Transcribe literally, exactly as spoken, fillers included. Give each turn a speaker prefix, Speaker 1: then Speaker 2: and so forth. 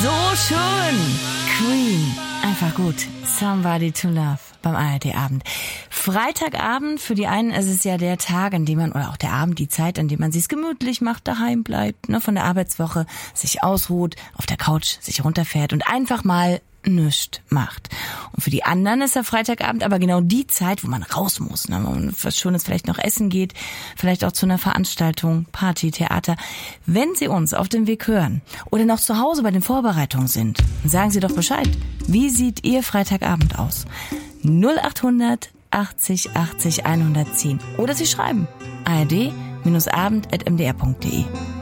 Speaker 1: So schön. Queen. Einfach gut. Somebody to Love beim A R D-Abend. Freitagabend, für die einen ist es ja der Tag, an dem man, oder auch der Abend, die Zeit, an dem man sich's gemütlich macht, daheim bleibt, ne, von der Arbeitswoche, sich ausruht, auf der Couch sich runterfährt und einfach mal nichts macht. Und für die anderen ist der Freitagabend aber genau die Zeit, wo man raus muss, ne, wo man was Schönes vielleicht noch essen geht, vielleicht auch zu einer Veranstaltung, Party, Theater. Wenn Sie uns auf dem Weg hören oder noch zu Hause bei den Vorbereitungen sind, sagen Sie doch Bescheid. Wie sieht Ihr Freitagabend aus? null acht hundert achtzig achtzig hundertzehn. Oder Sie schreiben a r d Bindestrich abend at m d r punkt d e.